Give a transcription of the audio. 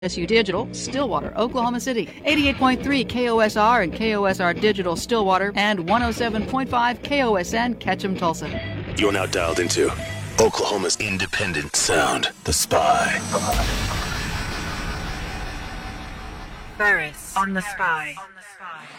KOSU Digital, Stillwater, Oklahoma City, 88.3 KOSR and KOSR Digital, Stillwater, and 107.5 KOSN, Ketchum, Tulsa. You're now dialed into Oklahoma's independent sound, The Spy. Ferris on The Spy.